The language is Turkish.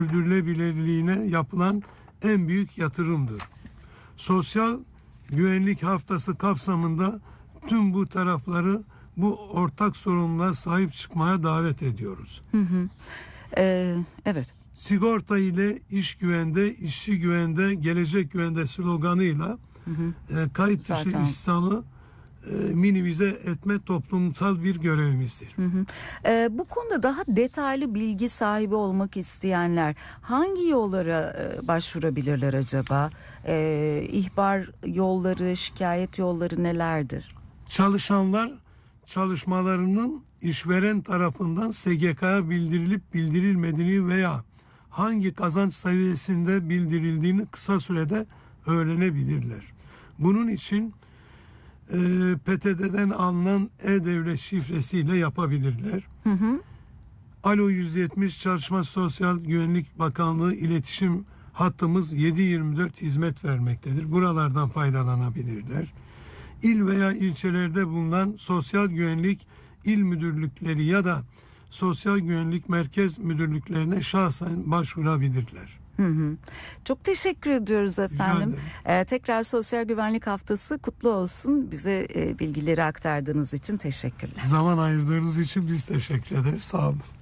sürdürülebilirliğine yapılan en büyük yatırımdır. Sosyal güvenlik haftası kapsamında tüm bu tarafları bu ortak sorumluluğa sahip çıkmaya davet ediyoruz. Evet. Sigorta ile iş güvende, işçi güvende, gelecek güvende sloganıyla kayıt dışı istihdamı minimize etme toplumsal bir görevimizdir. Bu konuda daha detaylı bilgi sahibi olmak isteyenler hangi yollara başvurabilirler acaba? İhbar yolları, şikayet yolları nelerdir? Çalışanlar çalışmalarının işveren tarafından SGK'ya bildirilip bildirilmediğini veya hangi kazanç seviyesinde bildirildiğini kısa sürede öğrenebilirler. Bunun için PTT'den alınan e-devlet şifresiyle yapabilirler. Alo 170 Çalışma Sosyal Güvenlik Bakanlığı iletişim hattımız 7/24 hizmet vermektedir. Buralardan faydalanabilirler. İl veya ilçelerde bulunan sosyal güvenlik il müdürlükleri ya da sosyal güvenlik merkez müdürlüklerine şahsen başvurabilirler. Çok teşekkür ediyoruz efendim. Tekrar Sosyal Güvenlik Haftası kutlu olsun. Bize bilgileri aktardığınız için teşekkürler. Zaman ayırdığınız için biz teşekkür ederiz. Sağ olun.